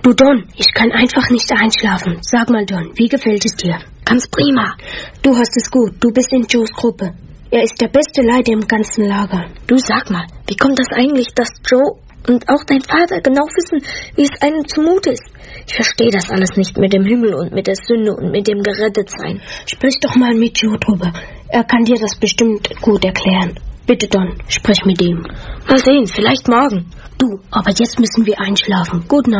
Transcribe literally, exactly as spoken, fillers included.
Du Don, ich kann einfach nicht einschlafen. Sag mal Don, wie gefällt es dir? Ganz prima. Du hast es gut, du bist in Joes Gruppe. Er ist der beste Leiter im ganzen Lager. Du sag mal, wie kommt das eigentlich, dass Joe und auch dein Vater genau wissen, wie es einem zumute ist? Ich verstehe das alles nicht mit dem Himmel und mit der Sünde und mit dem Gerettetsein. Sprich doch mal mit Joe drüber. Er kann dir das bestimmt gut erklären. Bitte Don, sprich mit ihm. Mal sehen, vielleicht morgen. Du, aber jetzt müssen wir einschlafen. Gute Nacht.